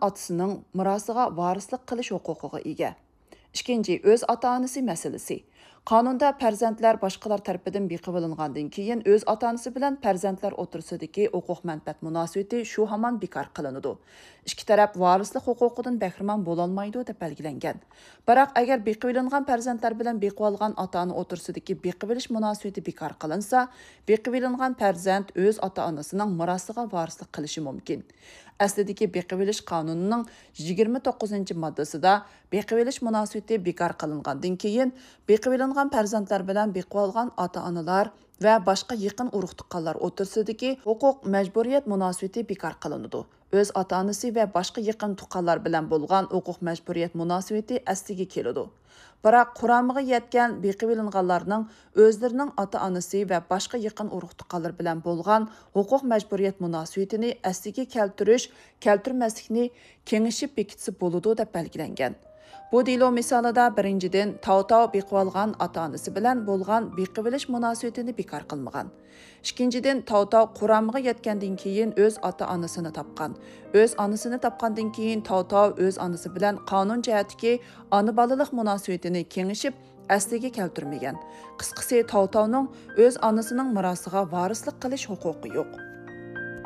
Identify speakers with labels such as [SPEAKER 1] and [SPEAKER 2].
[SPEAKER 1] atasının mirasıga varislik qilish huquqiga ega. İkinci, öz ata-anası meselesi. Qanunda farzandlar boshqalar tarafidan beqib olingandan keyin öz ata-anası bilan farzandlar o'tirsidagi huquq manfaat munosabati shu hamon bekor qilinadi. Ikki taraf varislik huquqidan bahramand bo'lolmaydi deb belgilangan. Biroq agar beqib olingan farzandlar bilan beqib olgan ota-ona o'tirsidagi beqib olish munosabati bekor qilinsa, beqib olingan farzand öz ata-onasining mirosiga varislik qilishi mumkin. Aslidagi beqib olish qonunining 29-moddasida beqib olish munosabati bekor qilingandan keyin beqib olingan farzandlar bilan beqib olgan ota-onalar va boshqa yaqin urug' tuqqanlar o'tirsidagi huquq majburiyat munosabati bekor qilinadi. Öz ota-onasi va boshqa yaqin tuqqanlar bilan bo'lgan huquq majburiyat munosabati asliga keladi. Biroq quramiga yetgan beqib olinganlarning o'zlarining ota-onasi va boshqa yaqin urug' tuqqanlar bilan bo'lgan huquq majburiyat munosabatini asliga keltirmaslikni kengashib bekitsa bo'ladi deb belgilangan. Bu delo misolida birinchidan tav-tav beqib olgan ota-onasi bilan bo'lgan beqib olish munosabatini bekor qilmagan. Ikkinchidan tav-tav quramiga yetgandan keyin o'z ota-onasini topgan. O'z onasini topgandan keyin tav-tav o'z onasi bilan qonun jihatdagi ona-bolalik munosabatini kengashib asliga keltirmagan. Qisqasi tav-tavning o'z onasining mirosiga varislik qilish huquqi yo'q.